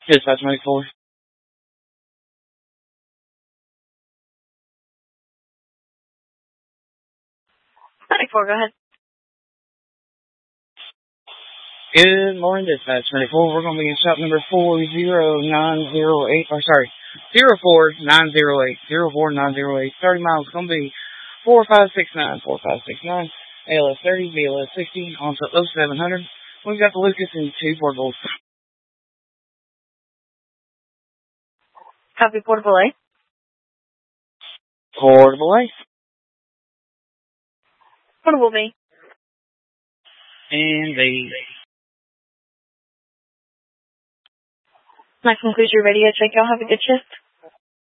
Dispatch 94. 94, go ahead. Good morning, Dispatch 94. We're going to be in shop number 40908, 04908, 04908. 30 miles, going to be 4569, ALS 30, BLS 60, on to 0700. We've got the Lucas and 2 portables. Copy, portable A. Portable A. Portable B. And B. That concludes your radio check. Y'all have a good shift.